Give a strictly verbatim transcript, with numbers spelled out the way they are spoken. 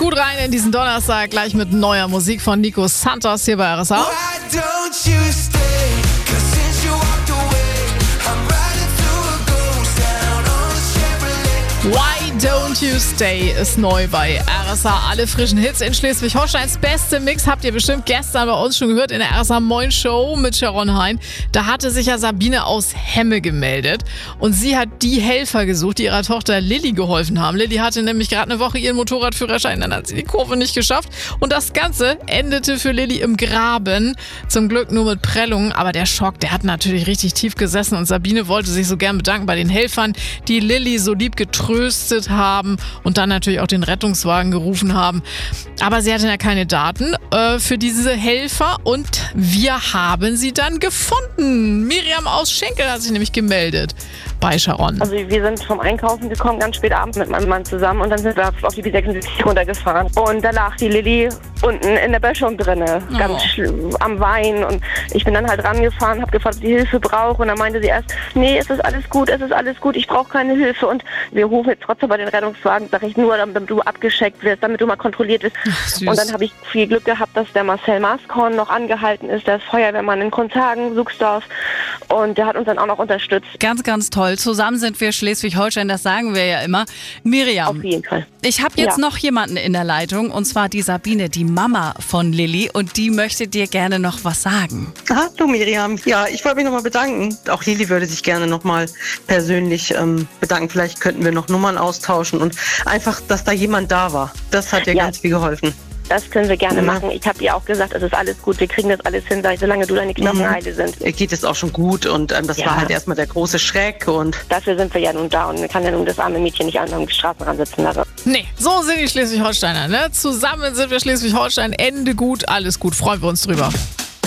gut rein in diesen Donnerstag, gleich mit neuer Musik von Nico Santos hier bei R S A. Why Don't You Stay ist neu bei R S A. Alle frischen Hits in Schleswig-Holsteins beste Mix habt ihr bestimmt gestern bei uns schon gehört in der R S A Moin Show mit Sharon Hein. Da hatte sich ja Sabine aus Hemme gemeldet und sie hat die Helfer gesucht, die ihrer Tochter Lilly geholfen haben. Lilly hatte nämlich gerade eine Woche ihren Motorradführerschein, dann hat sie die Kurve nicht geschafft und das Ganze endete für Lilly im Graben. Zum Glück nur mit Prellungen, aber der Schock, der hat natürlich richtig tief gesessen und Sabine wollte sich so gern bedanken bei den Helfern, die Lilly so lieb getröstet haben und dann natürlich auch den Rettungswagen gerufen haben. Aber sie hatte ja keine Daten äh, für diese Helfer und wir haben sie dann gefunden. Miriam aus Schenkel hat sich nämlich gemeldet bei Sharon. Also wir sind vom Einkaufen gekommen, ganz spät abends mit meinem Mann zusammen und dann sind wir auf die B sechsundsiebzig runtergefahren. Und da lag die Lilly unten in der Böschung drinne, ganz oh. am Weinen. Und ich bin dann halt rangefahren, habe gefragt, ob die Hilfe braucht. Und dann meinte sie erst, nee, es ist alles gut, es ist alles gut, ich brauche keine Hilfe. Und wir rufen jetzt trotzdem bei den Rettungswagen, sag ich nur, damit du abgescheckt wirst, damit du mal kontrolliert wirst. Ach, und dann habe ich viel Glück gehabt, dass der Marcel Maskorn noch angehalten ist, der ist Feuerwehrmann in Kunshagen, Suchsdorf. Und der hat uns dann auch noch unterstützt. Ganz, ganz toll. Zusammen sind wir Schleswig-Holstein, das sagen wir ja immer. Miriam, auf jeden Fall. Ich habe jetzt Ja. noch jemanden in der Leitung und zwar die Sabine, die Mama von Lilly und die möchte dir gerne noch was sagen. Hallo Miriam. Ja, ich wollte mich nochmal bedanken. Auch Lilly würde sich gerne nochmal persönlich ähm, bedanken. Vielleicht könnten wir noch Nummern austauschen und einfach, dass da jemand da war. Das hat ihr Ja. ganz viel geholfen. Das können wir gerne Ja. machen. Ich habe ihr auch gesagt, es ist alles gut, wir kriegen das alles hin, sag ich, solange du deine Knochen Mhm. heile sind. Ihr geht es auch schon gut und ähm, das Ja. war halt erstmal der große Schreck und Dafür sind wir ja nun da und man kann ja nun das arme Mädchen nicht an am Straßenrand sitzen lassen. Nee, so sind die Schleswig-Holsteiner, ne? Zusammen sind wir Schleswig-Holstein, Ende gut, alles gut, freuen wir uns drüber.